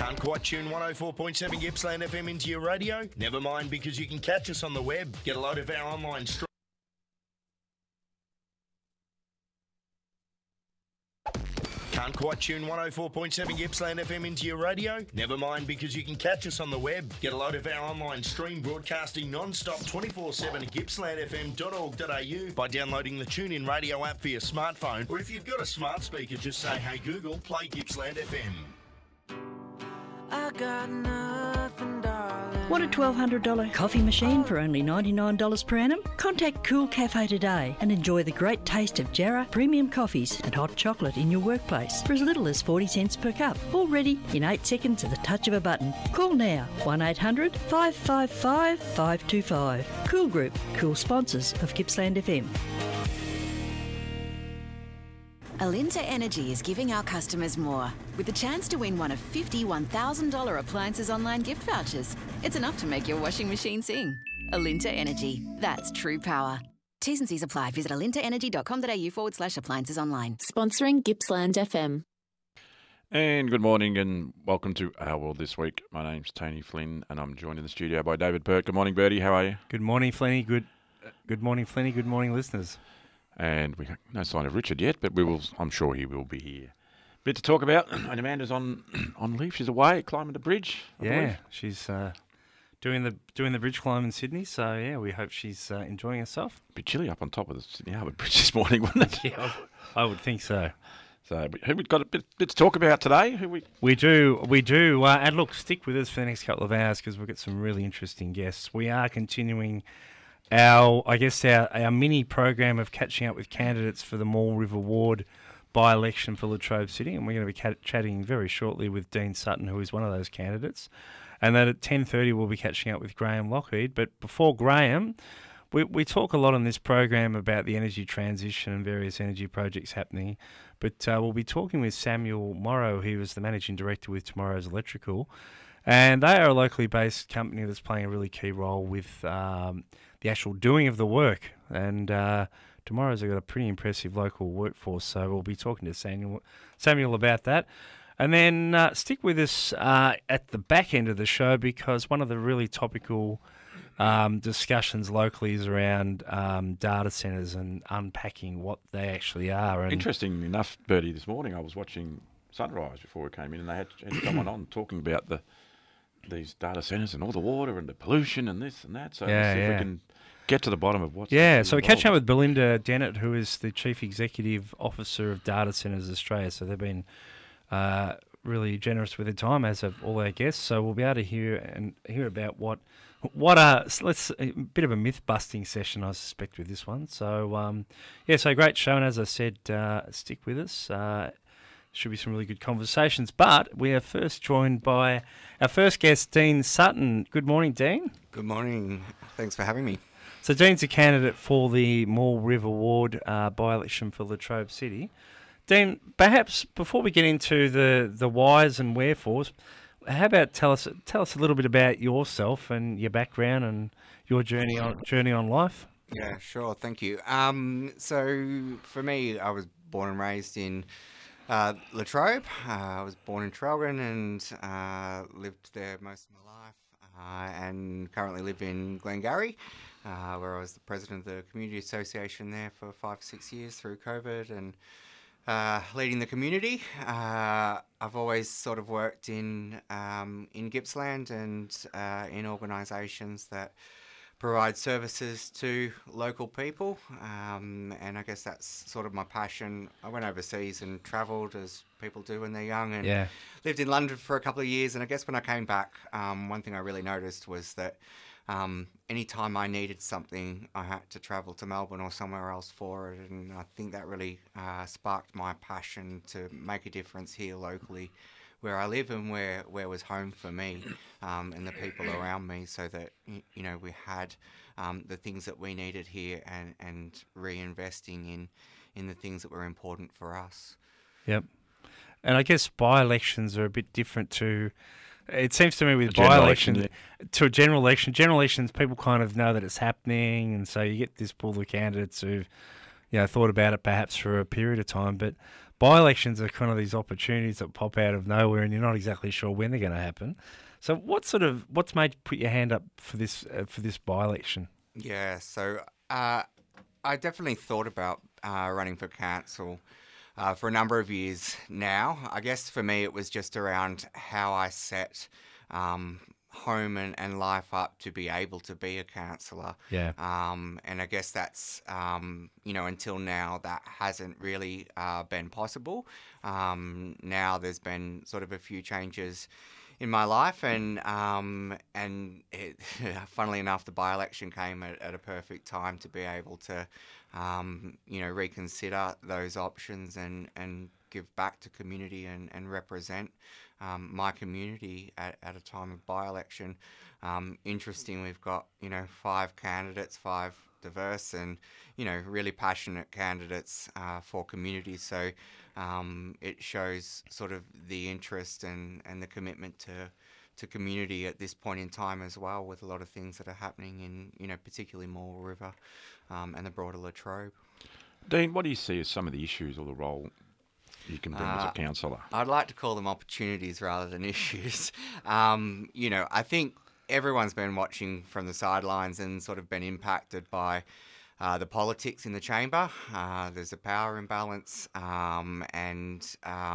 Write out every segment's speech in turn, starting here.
Can't quite tune 104.7 Gippsland FM into your radio? Never mind, because you can catch us on the web. Get a load of our online stream. Can't quite tune 104.7 Gippsland FM into your radio? Never mind, because you can catch us on the web. Get a load of our online stream broadcasting non-stop 24/7 at gippslandfm.org.au by downloading the TuneIn radio app for your smartphone. Or if you've got a smart speaker, just say, "Hey Google, play Gippsland FM." I got nothing, darling. Want a $1,200 coffee machine for only $99 per annum? Contact Cool Cafe today and enjoy the great taste of Jarrah premium coffees and hot chocolate in your workplace for as little as 40 cents per cup. All ready in 8 seconds at the touch of a button. Call now, 1-800-555-525. Cool Group, cool sponsors of Gippsland FM. Alinta Energy is giving our customers more, with the chance to win one of 50 $1,000 appliances online gift vouchers. It's enough to make your washing machine sing. Alinta Energy. That's true power. T's and C's apply. Visit alintaenergy.com.au/appliances online. Sponsoring Gippsland FM. And good morning and welcome to Our World This Week. My name's Tony Flynn and I'm joined in the studio by David Pert. Good morning, Bertie. How are you? Good morning, Flenny. Good morning, Flenny. Good morning, listeners. And we have no sign of Richard yet, but I'm sure he will be here. Bit to talk about. And Amanda's on leave. She's away climbing the bridge. I believe. She's doing the bridge climb in Sydney. So yeah, we hope she's enjoying herself. A bit chilly up on top of the Sydney Harbour Bridge this morning, wouldn't it? Yeah, I would think so. So who we got a bit to talk about today? We do. And look, stick with us for the next couple of hours because we've got some really interesting guests. We are continuing our mini program of catching up with candidates for the Moore River Ward by-election for Latrobe City, and we're going to be chatting very shortly with Dean Sutton, who is one of those candidates. And then at 10:30 we'll be catching up with Graham Lockheed. But before Graham, we talk a lot on this program about the energy transition and various energy projects happening, but we'll be talking with Samuel Morrow, who is the Managing Director with Tomorrow's Electrical, and they are a locally based company that's playing a really key role with the actual doing of the work. And Tomorrow's got a pretty impressive local workforce, so we'll be talking to Samuel about that. And then stick with us at the back end of the show, because one of the really topical discussions locally is around data centres and unpacking what they actually are. And interesting enough, Bertie, this morning I was watching Sunrise before we came in, and they had someone on talking about these data centres and all the water and the pollution and this and that. So let's see if we can get to the bottom of what's so we're catching up with Belinda Dennett, who is the Chief Executive Officer of Data Centres Australia. So they've been really generous with their time, as have all our guests. So we'll be able to hear about what a bit of a myth busting session, I suspect, with this one. So so great show, and as I said, stick with us. Should be some really good conversations. But we are first joined by our first guest, Dean Sutton. Good morning, Dean. Good morning. Thanks for having me. So Dean's a candidate for the Moore River Ward by-election for Latrobe City. Dean, perhaps before we get into the whys and wherefores, how about tell us a little bit about yourself and your background and your journey on life? Yeah, sure. Thank you. So for me, I was born and raised in Latrobe. I was born in Traralgon and lived there most of my life, and currently live in Glengarry, where I was the president of the community association there for 5 or 6 years through COVID, and leading the community. I've always sort of worked in Gippsland and in organisations that provide services to local people, and I guess that's sort of my passion. I went overseas and travelled, as people do when they're young, and lived in London for a couple of years. And I guess when I came back, one thing I really noticed was that any time I needed something, I had to travel to Melbourne or somewhere else for it, and I think that really sparked my passion to make a difference here locally, where I live and where was home for me, and the people around me, so that we had the things that we needed here, and reinvesting in the things that were important for us. Yep. And I guess by-elections are a bit different to, it seems to me, with by-election to a general election. General elections, people kind of know that it's happening, and so you get this pool of candidates who've thought about it perhaps for a period of time. But by-elections are kind of these opportunities that pop out of nowhere, and you're not exactly sure when they're going to happen. So what's made you put your hand up for this by-election? Yeah, so I definitely thought about running for council for a number of years now. I guess for me it was just around how I set home and life up to be able to be a counsellor. Yeah. And I guess that's, until now that hasn't really been possible. Now there's been sort of a few changes in my life, and funnily enough, the by-election came at a perfect time to be able to, reconsider those options and give back to community and represent my community at a time of by-election. Interesting, we've got 5 candidates, 5 diverse and really passionate candidates for community. So it shows sort of the interest and the commitment to community at this point in time as well, with a lot of things that are happening in particularly Morwell River and the broader Latrobe. Dean, what do you see as some of the issues or the role you can bring as a councillor? I'd like to call them opportunities rather than issues. I think everyone's been watching from the sidelines and sort of been impacted by the politics in the chamber. There's a power imbalance, and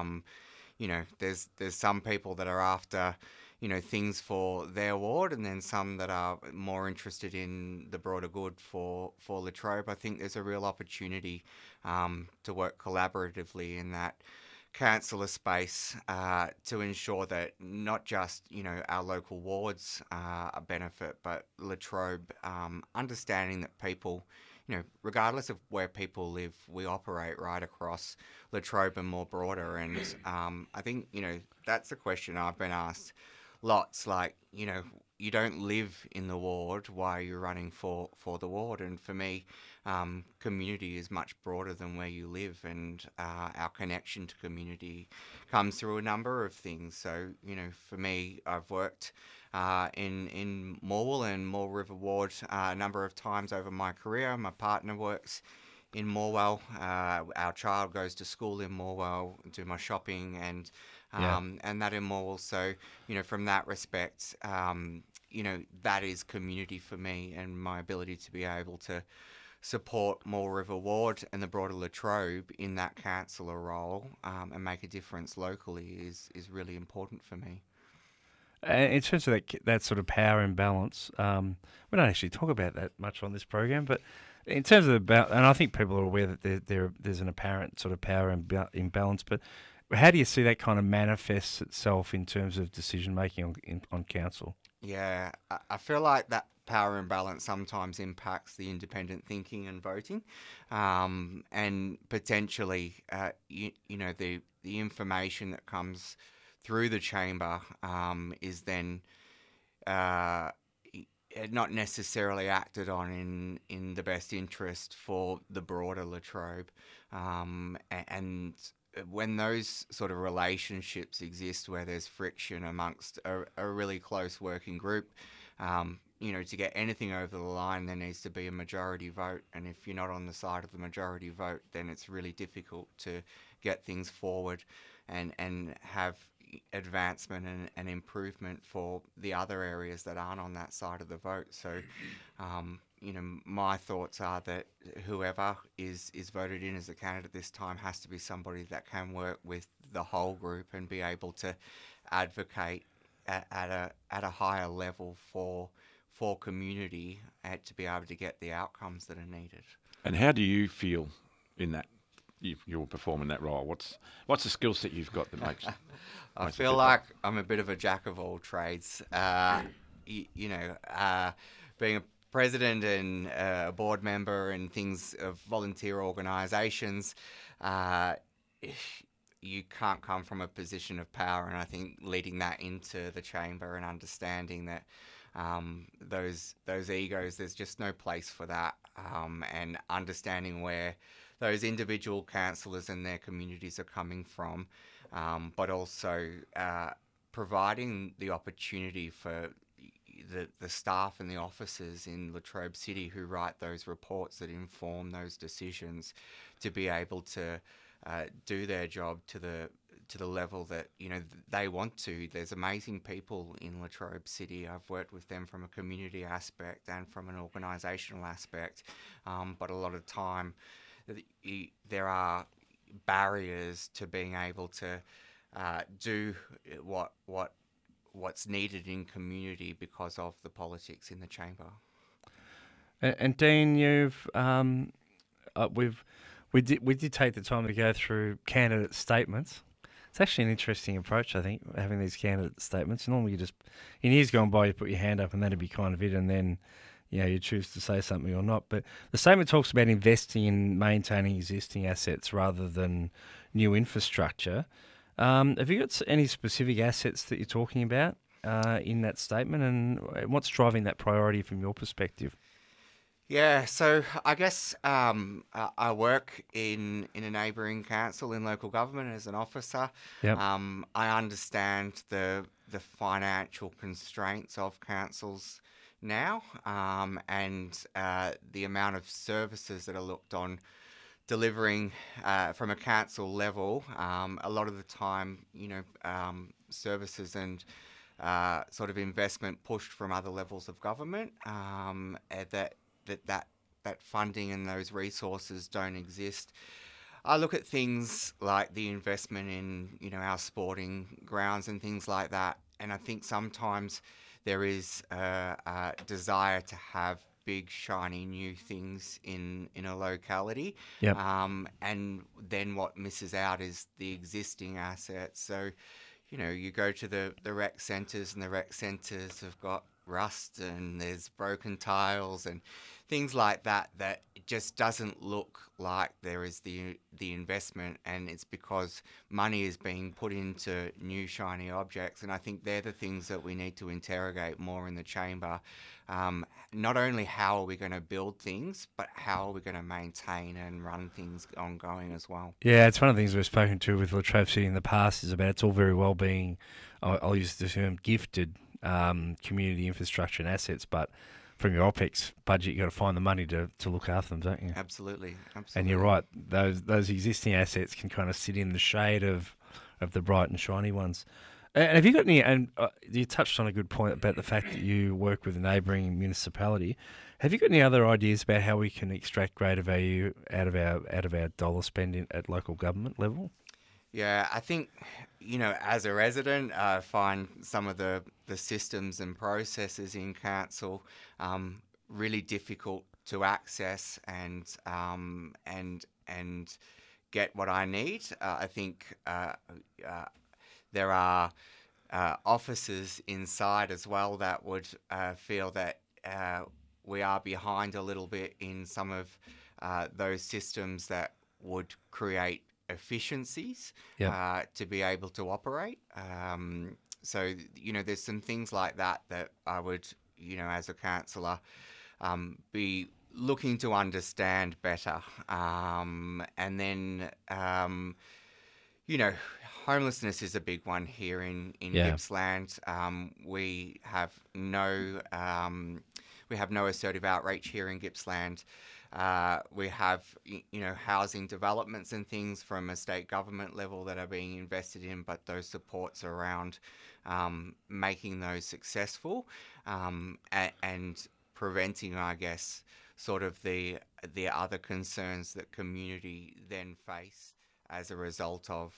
there's some people that are after things for their ward, and then some that are more interested in the broader good for Latrobe. I think there's a real opportunity to work collaboratively in that councillor space to ensure that not just our local wards benefit, but Latrobe, understanding that people, regardless of where people live, we operate right across Latrobe and more broader. And I think that's a question I've been asked lots, like, you don't live in the ward, why are you running for the ward? And for me, community is much broader than where you live, and our connection to community comes through a number of things. So, for me, I've worked in Morwell and Morwell River Ward a number of times over my career. My partner works in Morwell. Our child goes to school in Morwell, do my shopping and that in Morwell. So, from that respect, that is community for me, and my ability to be able to support Morwell River Ward and the broader Latrobe in that councillor role and make a difference locally is really important for me. In terms of that sort of power imbalance, we don't actually talk about that much on this program, but in terms of and I think people are aware that there's an apparent sort of power imbalance, but how do you see that kind of manifests itself in terms of decision making on council? Yeah, I feel like that power imbalance sometimes impacts the independent thinking and voting, and potentially, the information that comes through the chamber is then not necessarily acted on in the best interest for the broader Latrobe, and when those sort of relationships exist where there's friction amongst a really close working group, to get anything over the line, there needs to be a majority vote. And if you're not on the side of the majority vote, then it's really difficult to get things forward and have advancement and improvement for the other areas that aren't on that side of the vote. So, my thoughts are that whoever is voted in as a candidate this time has to be somebody that can work with the whole group and be able to advocate at a higher level for community to be able to get the outcomes that are needed. And how do you feel in that? You'll perform in that role. What's the skill set you've got that makes? I feel like I'm a bit of a jack of all trades. Being a president and a board member and things of volunteer organisations, you can't come from a position of power. And I think leading that into the chamber and understanding that those egos, there's just no place for that, and understanding where those individual councillors and their communities are coming from, but also providing the opportunity for the staff and the officers in Latrobe City who write those reports that inform those decisions to be able to do their job to the level that they want to. There's amazing people in Latrobe City. I've worked with them from a community aspect and from an organisational aspect, but a lot of time there are barriers to being able to do what's needed in community because of the politics in the chamber. And Dean, we did take the time to go through candidate statements. It's actually an interesting approach, I think, having these candidate statements. Normally, in years gone by, you put your hand up and that'd be kind of it, and then you choose to say something or not. But the statement talks about investing in maintaining existing assets rather than new infrastructure. Have you got any specific assets that you're talking about in that statement, and what's driving that priority from your perspective? Yeah, so I guess I work in a neighbouring council in local government as an officer. Yep. I understand the financial constraints of councils now, and the amount of services that are looked on delivering from a council level. A lot of the time, services and sort of investment pushed from other levels of government, that funding and those resources don't exist. I look at things like the investment in our sporting grounds and things like that, and I think sometimes there is a desire to have big shiny new things in a locality. Yep. And then what misses out is the existing assets. So you go to the rec centres, and the rec centres have got rust and there's broken tiles and things like that it just doesn't look like there is the investment, and it's because money is being put into new shiny objects. And I think they're the things that we need to interrogate more in the chamber. Not only how are we going to build things, but how are we going to maintain and run things ongoing as well. Yeah, it's one of the things we've spoken to with Latrobe City in the past, is about it's all very well being, I'll use the term, gifted community infrastructure and assets, but from your OPEX budget, you've got to find the money to look after them, don't you? Absolutely. And you're right, those existing assets can kind of sit in the shade of the bright and shiny ones. And have you got any, and you touched on a good point about the fact that you work with a neighbouring municipality. Have you got any other ideas about how we can extract greater value out of our dollar spend at local government level? Yeah, I think, as a resident, I find some of the systems and processes in council really difficult to access and get what I need. I think there are officers inside as well that would feel that we are behind a little bit in some of those systems that would create efficiencies to be able to operate. So, there's some things like that I would, as a councillor, be looking to understand better. And then, homelessness is a big one here in Gippsland. We have no assertive outreach here in Gippsland. We have, housing developments and things from a state government level that are being invested in, but those supports around making those successful and preventing, I guess, sort of the other concerns that community then face as a result of,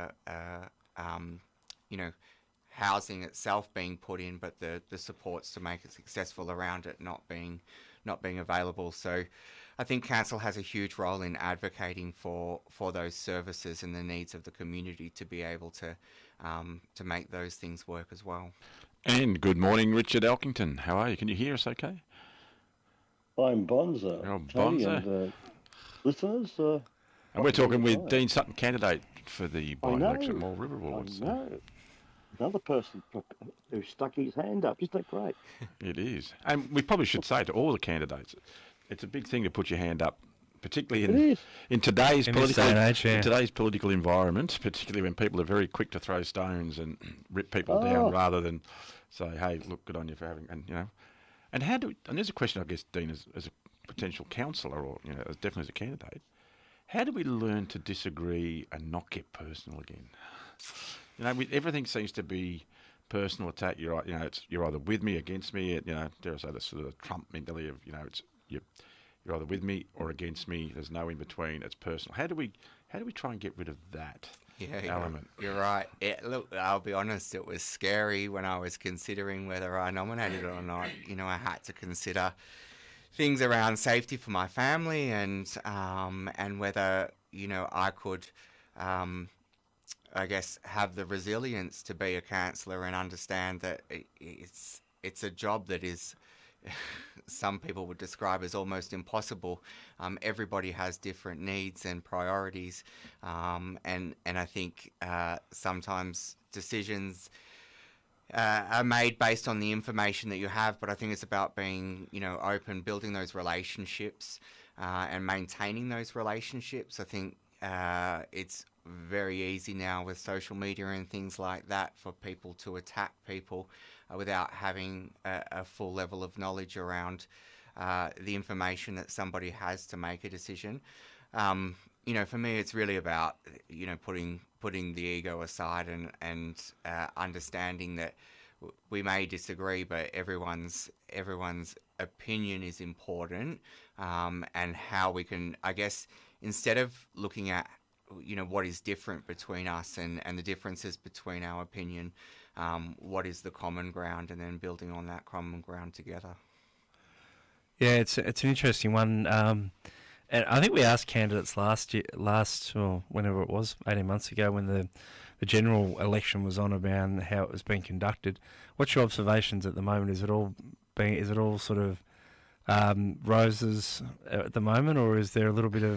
housing itself being put in, but the supports to make it successful around it not being available. So I think council has a huge role in advocating for those services and the needs of the community to be able to make those things work as well. And good morning, Richard Elkington. How are you? Can you hear us okay? I'm Bonza. Oh, Bonza. And, listeners. And we're talking with Dean Sutton, candidate for the by-election Moore River Ward. No, another person who stuck his hand up. Isn't that great? It is. And we probably should say to all the candidates, it's a big thing to put your hand up, particularly in today's political environment, particularly when people are very quick to throw stones and rip people down rather than say, hey, look, good on you for having, and how do, and there's a question, I guess, Dean, as a potential councillor or, definitely as a candidate, How do we learn to disagree and not get personal again? Everything seems to be personal attack. You're either with me, against me. Dare I say the sort of Trump mentality of you're either with me or against me. There's no in between. It's personal. How do we try and get rid of that element? You're right. Look, I'll be honest. It was scary when I was considering whether I nominated or not. I had to consider things around safety for my family and whether I could. I guess have the resilience to be a councillor and understand that it's a job that is some people would describe as almost impossible. Everybody has different needs and priorities, and I think sometimes decisions are made based on the information that you have. But I think it's about being open, building those relationships, and maintaining those relationships. I think it's very easy now with social media and things like that for people to attack people without having a full level of knowledge around the information that somebody has to make a decision. For me, it's really about putting the ego aside and understanding that we may disagree, but everyone's opinion is important, and how we can, I guess, instead of looking at what is different between us and the differences between our opinion, what is the common ground, and then building on that common ground together. Yeah, it's an interesting one. And I think we asked candidates whenever it was, 18 months ago, when the general election was on, about how it was being conducted. What's your observations at the moment? Is it all sort of roses at the moment, or is there a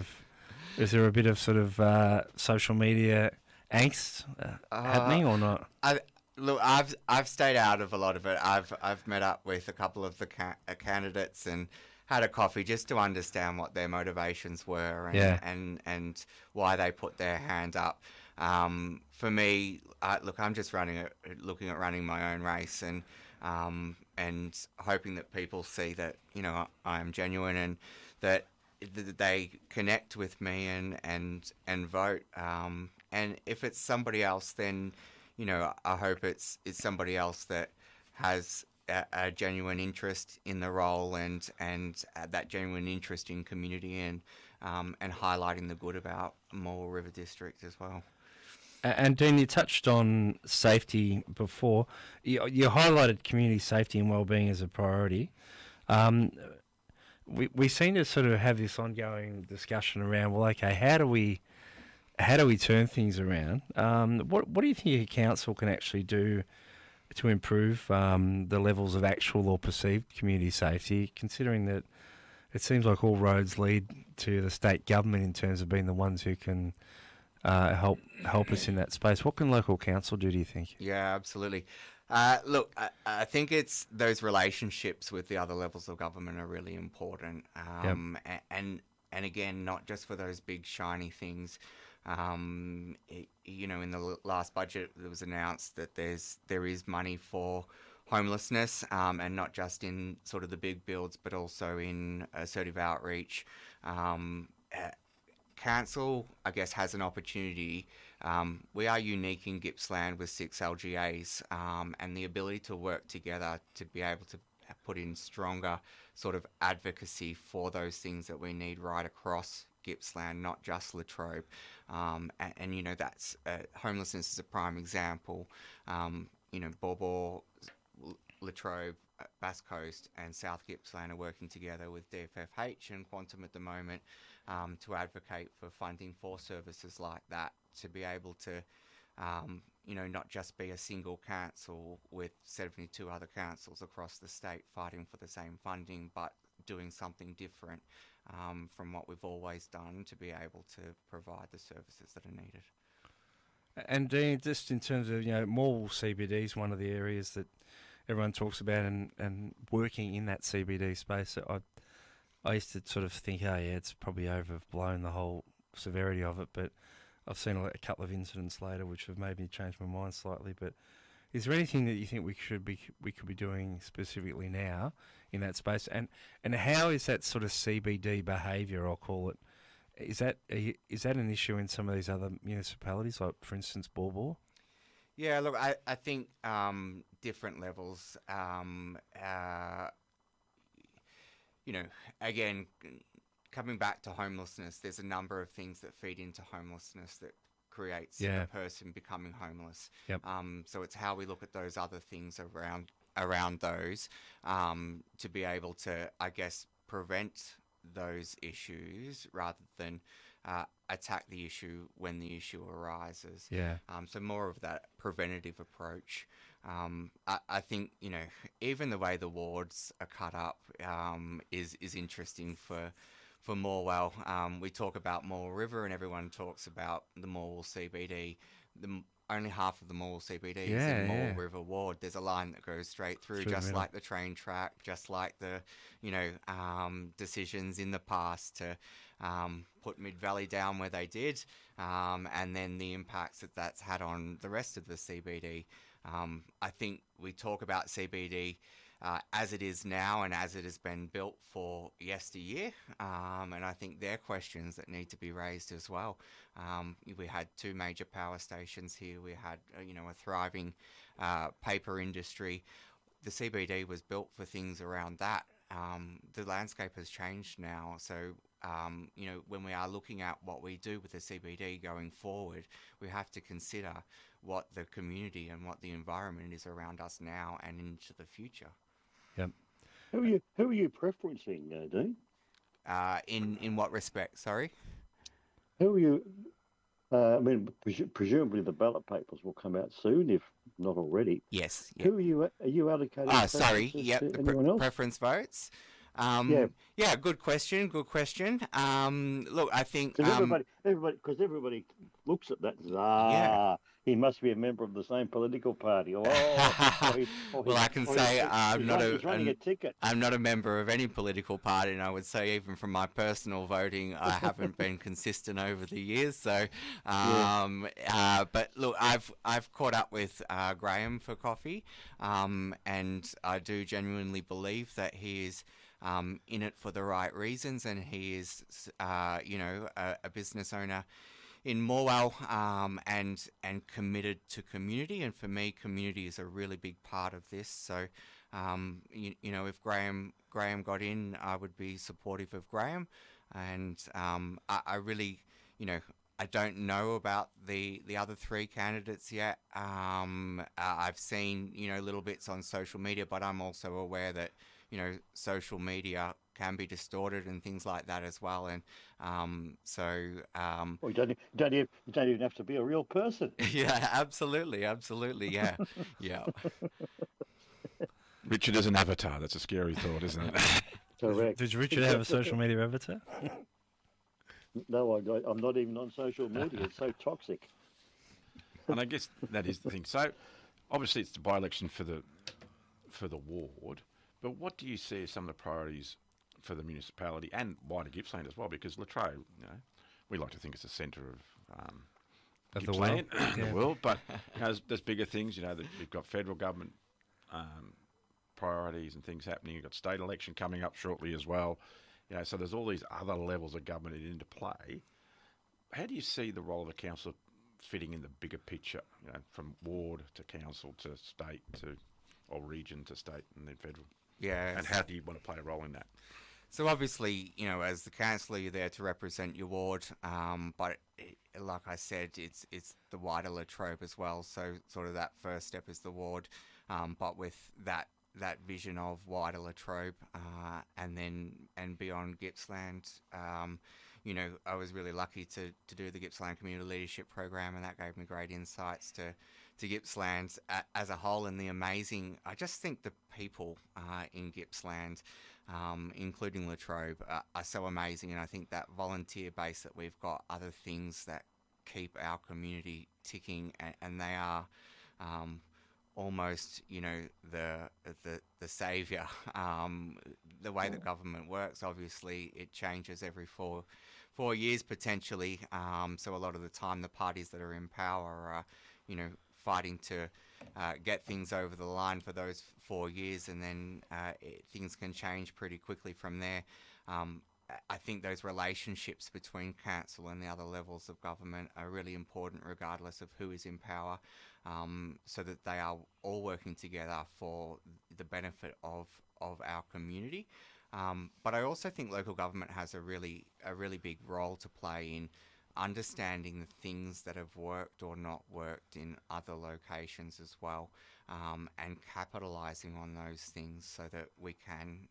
bit of sort of social media angst happening or not? I've stayed out of a lot of it. I've met up with a couple of the candidates and had a coffee just to understand what their motivations were and why they put their hand up. For me, I'm just looking at running my own race and hoping that people see that I am genuine and that they connect with me and vote. And if it's somebody else, then I hope it's somebody else that has a genuine interest in the role and that genuine interest in community and highlighting the good about Morwell River District as well. And Dean, you touched on safety before. You highlighted community safety and wellbeing as a priority. We seem to sort of have this ongoing discussion around, well, okay, how do we turn things around? What do you think a council can actually do to improve the levels of actual or perceived community safety, considering that it seems like all roads lead to the state government in terms of being the ones who can help us in that space? What can local council do, you think? Yeah, absolutely. Look, I think it's those relationships with the other levels of government are really important. And again, not just for those big shiny things. In the last budget, it was announced that there is money for homelessness, and not just in sort of the big builds, but also in assertive outreach. Council, I guess, has an opportunity. We are unique in Gippsland with 6 LGAs, and the ability to work together to be able to put in stronger sort of advocacy for those things that we need right across Gippsland, not just Latrobe. That's homelessness is a prime example. Borbor, Latrobe, Bass Coast and South Gippsland are working together with DFFH and Quantum at the moment to advocate for funding for services like that, to be able to, not just be a single council with 72 other councils across the state fighting for the same funding, but doing something different from what we've always done to be able to provide the services that are needed. And Dean, just in terms of, Morwell CBD is one of the areas that everyone talks about, and working in that CBD space, I used to sort of think, it's probably overblown, the whole severity of it, but I've seen a couple of incidents later which have made me change my mind slightly. But is there anything that you think we could be doing specifically now in that space, and how is that sort of CBD behaviour, I'll call it, Is that an issue in some of these other municipalities, like for instance Bawbor? Yeah, look, I think different levels. Again, coming back to homelessness, there's a number of things that feed into homelessness that creates a person becoming homeless. Yep. So it's how we look at those other things around those to be able to, I guess, prevent those issues rather than attack the issue when the issue arises. Yeah. So more of that preventative approach. I think, even the way the wards are cut up is interesting for Morwell. We talk about Morwell River and everyone talks about the Morwell CBD. Only half of the Morwell CBD is in Morwell River Ward. There's a line that goes straight through just like the train track, just like the, decisions in the past to put Mid-Valley down where they did, and then the impacts that that's had on the rest of the CBD. I think we talk about CBD as it is now and as it has been built for yesteryear, and I think they're questions that need to be raised as well. We had 2 major power stations here. We had, a thriving paper industry. The CBD was built for things around that. The landscape has changed now, so when we are looking at what we do with the CBD going forward, we have to consider what the community and what the environment is around us now and into the future. Yep. Who are you preferencing, Dean? In what respect? Sorry. Who are you? Presumably the ballot papers will come out soon, if not already. Yes. Yep. Who are you allocating? Sorry. Yep. Anyone else? Preference votes. Yeah. Good question. Look, I think everybody looks at that and says, he must be a member of the same political party. Well, I can say I'm not a member of any political party, and I would say even from my personal voting, I haven't been consistent over the years. So, but look, I've caught up with Graham for coffee, and I do genuinely believe that he is in it for the right reasons, and he is, a business owner in Morwell, and committed to community. And for me, community is a really big part of this. So, if Graham got in, I would be supportive of Graham. And I really, I don't know about the other 3 candidates yet. I've seen, little bits on social media, but I'm also aware that, social media can be distorted and things like that as well. And well, you don't even have to be a real person. Yeah, absolutely, yeah. Yeah. Richard is an avatar. That's a scary thought, isn't it? Correct. Did Richard have a social media avatar? No, I'm not even on social media. It's so toxic. And I guess that is the thing. So, obviously, it's the by-election for the ward. But what do you see as some of the priorities for the municipality and wider Gippsland as well? Because Latrobe, we like to think it's the centre of Gippsland, the world. But there's bigger things. That you've got federal government priorities and things happening. You've got state election coming up shortly as well. So there's all these other levels of government into play. How do you see the role of the council fitting in the bigger picture? From ward to council to state or region to state and then federal. Yeah. And how do you want to play a role in that? So obviously, as the councillor, you're there to represent your ward, but like I said, it's the wider Latrobe as well. So sort of that first step is the ward, but with that vision of wider Latrobe, and beyond Gippsland. I was really lucky to do the Gippsland Community Leadership Program, and that gave me great insights to Gippsland as a whole, and I just think the people in Gippsland, including Latrobe, are so amazing, and I think that volunteer base that we've got, other things that keep our community ticking, and they are almost, the saviour. The way that government works, obviously, it changes every 4 years potentially. So a lot of the time, the parties that are in power are, fighting to get things over the line for those 4 years, and then things can change pretty quickly from there. I think those relationships between council and the other levels of government are really important regardless of who is in power, so that they are all working together for the benefit of our community. But I also think local government has a really big role to play in understanding the things that have worked or not worked in other locations as well, and capitalising on those things so that we can,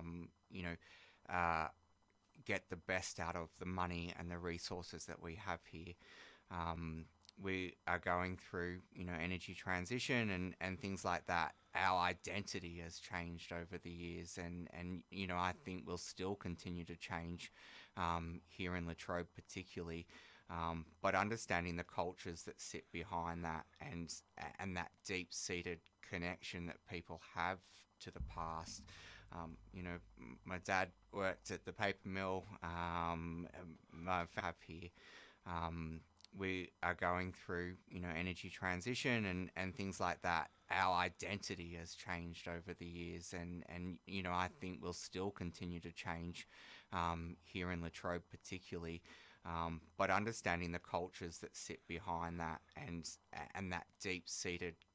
get the best out of the money and the resources that we have here. We are going through, energy transition and things like that. Our identity has changed over the years, and I think will still continue to change here in Latrobe particularly. But understanding the cultures that sit behind that and that deep-seated connection that people have to the past. My dad worked at the paper mill. My fab here. We are going through, energy transition and things like that. Our identity has changed over the years, and I think will still continue to change here in Latrobe particularly. But understanding the cultures that sit behind that and that deep-seated